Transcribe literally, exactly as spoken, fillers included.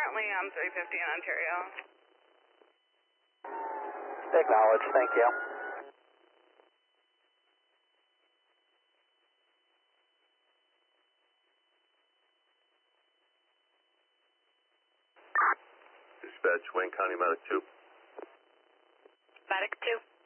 currently on three fifty in Ontario. Acknowledge, thank you. Dispatch, Wayne County Medic two. Medic two.